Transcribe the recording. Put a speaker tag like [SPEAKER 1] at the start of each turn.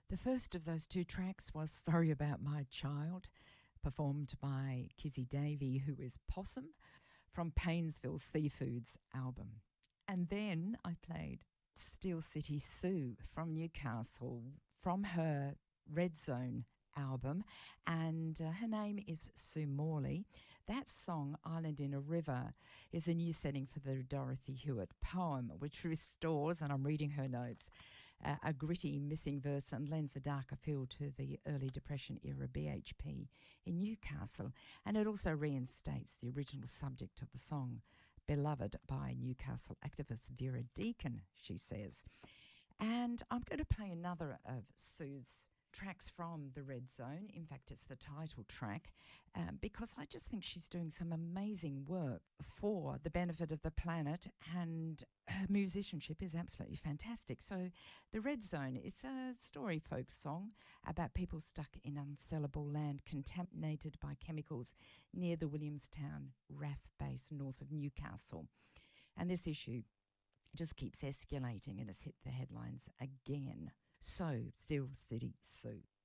[SPEAKER 1] The first of those two tracks was Sorry About My Child, performed by Kizzy Davey, who is Possum, from Paynesville Seafoods album. And then I played Steel City Sue from Newcastle from her Red Zone album, and her name is Sue Morley. That song, Island in a River, is a new setting for the Dorothy Hewitt poem, which restores, and I'm reading her notes, a gritty missing verse and lends a darker feel to the early Depression era BHP in Newcastle. And it also reinstates the original subject of the song, beloved by Newcastle activist Vera Deacon, she says. And I'm going to play another of Sue's tracks from the Red Zone. In fact, it's the title track, because I just think she's doing some amazing work for the benefit of the planet, and her musicianship is absolutely fantastic. So the Red Zone is a story folk song about people stuck in unsellable land contaminated by chemicals near the Williamstown RAF base north of Newcastle. And this issue just keeps escalating and has hit the headlines again. So, Steel City Sue.